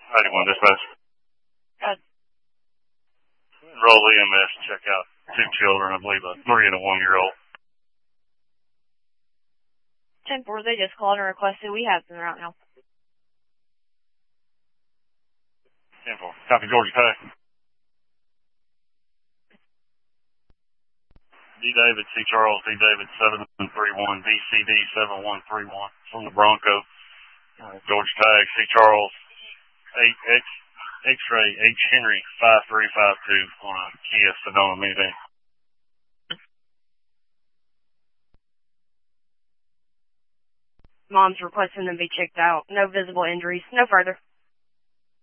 91 dispatch. Good. Roll EMS, check out 2 children, I believe a 3 and a 1-year-old. 10-4, they just called and requested we have them right now. 10-4. Copy, Georgia Tag. D. David, C. Charles, D. David, 731, BCD 7131 from the Bronco. Georgia Tag, C. Charles, 8X, X-ray, H. Henry, 5352 on a Kia Sedona minivan. Mom's requesting them be checked out. No visible injuries. No further.